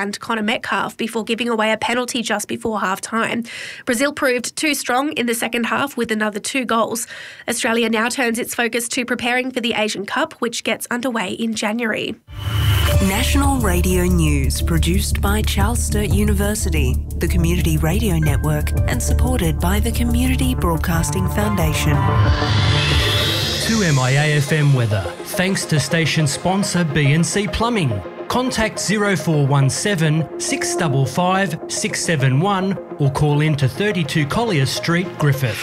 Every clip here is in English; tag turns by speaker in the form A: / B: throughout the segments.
A: and Connor Metcalfe before giving away a penalty just before half-time. Brazil proved too strong in the second half with another 2 goals. Australia now turns its focus to preparing for the Asian Cup, which gets underway in January.
B: National Radio News, produced by Charles Sturt University, the Community Radio Network, and supported by the Community Broadcasting Foundation.
C: To MIA-FM weather, thanks to station sponsor B&C Plumbing. Contact 0417 655 671 or call in to 32 Collier Street, Griffith.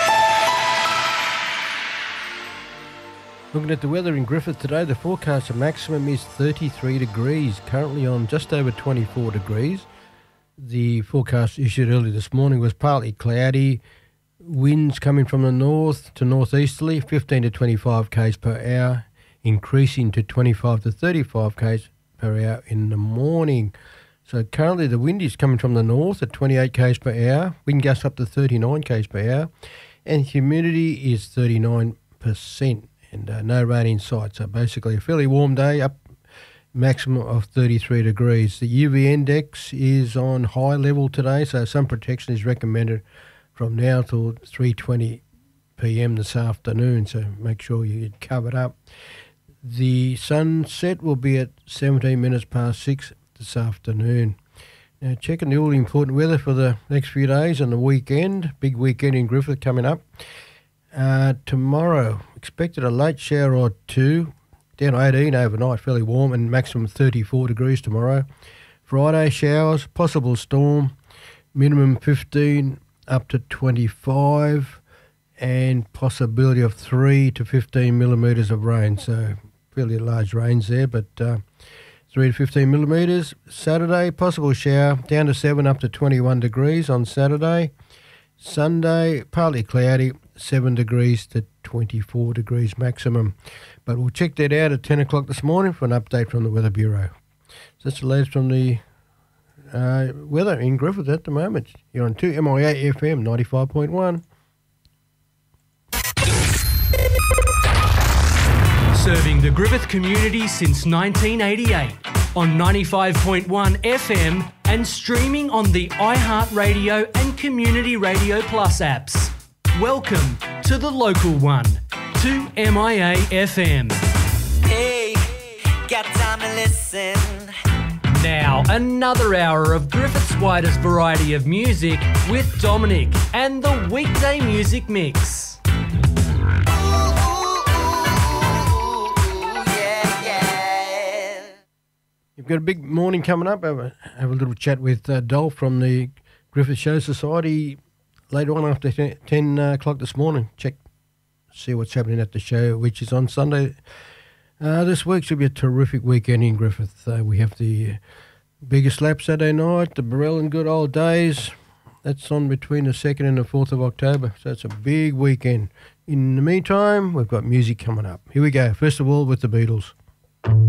D: Looking at the weather in Griffith today, the forecast of maximum is 33 degrees, currently on just over 24 degrees. The forecast issued early this morning was partly cloudy, winds coming from the north to northeasterly, 15 to 25 k's per hour, increasing to 25 to 35 k's per hour in the morning. So currently the wind is coming from the north at 28 k's per hour, wind gusts up to 39 k's per hour, and humidity is 39%. And no rain in sight, so basically a fairly warm day, up maximum of 33 degrees. The UV index is on high level today, so some protection is recommended from now till 3:20 p.m. this afternoon, so make sure you get covered up. The sunset will be at 17 minutes past 6 this afternoon. Now, checking the all-important weather for the next few days and the weekend, big weekend in Griffith coming up. Tomorrow, expected a late shower or two, down to 18 overnight, fairly warm, and maximum 34 degrees tomorrow. Friday, showers, possible storm, minimum 15 up to 25, and possibility of 3 to 15 millimetres of rain. So fairly large rains there, but 3 to 15 millimetres. Saturday, possible shower, down to 7 up to 21 degrees on Saturday. Sunday, partly cloudy, 7 degrees to 24 degrees maximum. But we'll check that out at 10 o'clock this morning for an update from the Weather Bureau. So that's the latest from the weather in Griffith at the moment. You're on 2 MIA FM 95.1.
C: Serving the Griffith community since 1988 on 95.1 FM and streaming on the iHeartRadio and Community Radio Plus apps. Welcome to the local one, 2 MIA FM.
E: Hey, got time to listen.
C: Now, another hour of Griffith's widest variety of music with Dominic and the Weekday Music Mix.
D: You've got a big morning coming up. Have a little chat with Dolph from the Griffith Show Society later on after 10 o'clock this morning. See what's happening at the show, which is on Sunday. This week should be a terrific weekend in Griffith. We have the biggest lap Saturday night, the Burrell and Good Old Days. That's on between the 2nd and the 4th of October. So it's a big weekend. In the meantime, we've got music coming up. Here we go. First of all, with the Beatles.